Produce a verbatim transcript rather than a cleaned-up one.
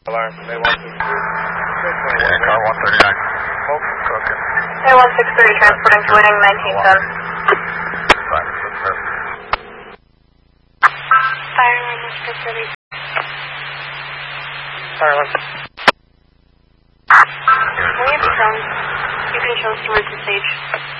Alarm from A one six three. Yeah, car one thirty-nine. Oh, cooking. A one six three transporting to winning nineteen ten. Fine, that's perfect. Fire one six three. Fire one. We have drones. You can show us towards the stage.